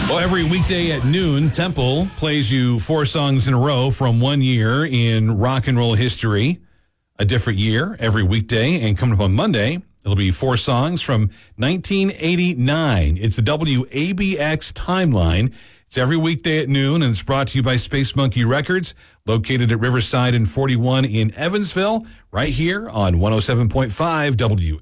Well, every weekday at noon, Temple plays you 4 songs in a row from one year in rock and roll history. A different year every weekday. And coming up on Monday, it'll be 4 songs from 1989. It's the WABX timeline. It's every weekday at noon, and it's brought to you by Space Monkey Records, located at Riverside and 41 in Evansville, right here on 107.5 WABX.